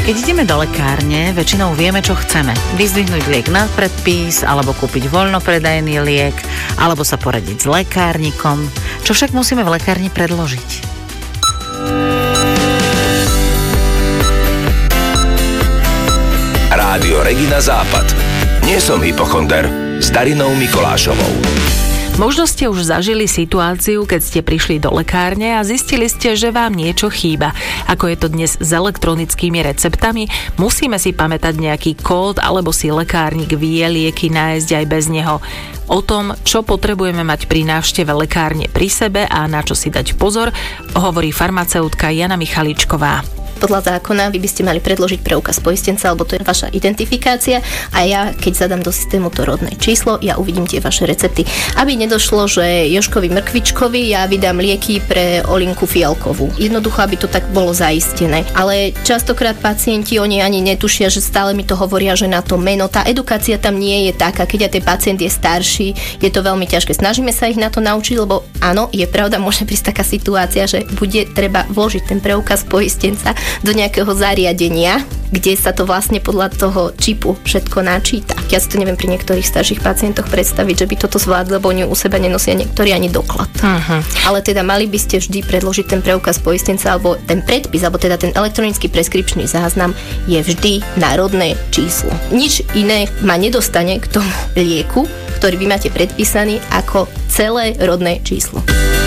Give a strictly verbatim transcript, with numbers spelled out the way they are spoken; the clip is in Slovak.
Keď ideme do lekárne, väčšinou vieme, čo chceme. Vyzdvihnúť liek na predpis, alebo kúpiť voľnopredajný liek, alebo sa poradiť s lekárnikom. Čo však musíme v lekárni predložiť? Rádio Regina Západ. Nie som hypochonder. S Darinou Mikolášovou. Možno ste už zažili situáciu, keď ste prišli do lekárne a zistili ste, že vám niečo chýba. Ako je to dnes s elektronickými receptami, musíme si pamätať nejaký kód, alebo si lekárnik vie lieky nájsť aj bez neho. O tom, čo potrebujeme mať pri návšteve lekárne pri sebe a na čo si dať pozor, hovorí farmaceutka Jana Michaličková. Podľa zákona vy by ste mali predložiť preukaz poistenca, alebo to je vaša identifikácia a ja, keď zadám do systému to rodné číslo, ja uvidím tie vaše recepty. Aby nedošlo, že Jožkovi Mrkvičkovi ja vydám lieky pre Olinku Fialkovú. Jednoducho, aby to tak bolo zaistené. Ale častokrát pacienti, oni ani netušia, že stále mi to hovoria, že na to meno. Tá edukácia tam nie je taká, keď aj ten pacient je starší, je to veľmi ťažké. Snažíme sa ich na to naučiť, lebo áno, je pravda, môže prísť taká situácia, že bude treba vložiť ten preukaz poistenca do nejakého zariadenia, kde sa to vlastne podľa toho čipu všetko načíta. Ja si to neviem pri niektorých starších pacientoch predstaviť, že by toto zvládli, lebo oni u seba nenosia niektorí ani doklad. Uh-huh. Ale teda mali by ste vždy predložiť ten preukaz poistenca, alebo ten predpis, alebo teda ten elektronický preskripčný záznam je vždy národné číslo. Nič iné ma nedostane k tomu lieku, ktorý vy máte predpísaný, ako celé rodné číslo.